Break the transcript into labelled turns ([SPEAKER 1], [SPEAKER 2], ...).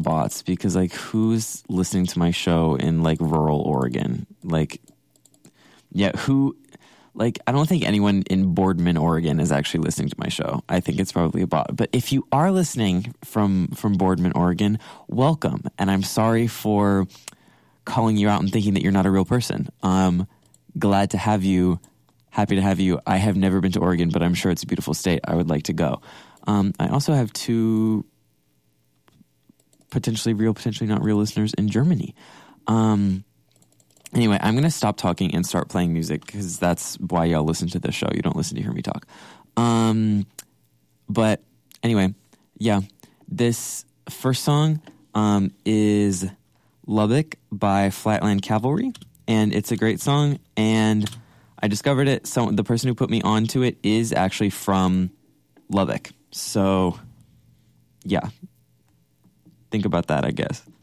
[SPEAKER 1] bots because, like, who's listening to my show in, like, rural Oregon? Like, yeah, I don't think anyone in Boardman, Oregon is actually listening to my show. I think it's probably a bot. But if you are listening from Boardman, Oregon, welcome. And I'm sorry for calling you out and thinking that you're not a real person. Glad to have you. Happy to have you. I have never been to Oregon, but I'm sure it's a beautiful state. I would like to go. I also have 2 potentially real, potentially not real listeners in Germany. Anyway, I'm going to stop talking and start playing music because that's why y'all listen to this show. You don't listen to hear me talk. But anyway, yeah, this first song is Lubbock by Flatland Cavalry, and it's a great song, and I discovered it. So the person who put me onto it is actually from Lubbock. So, yeah, think about that, I guess.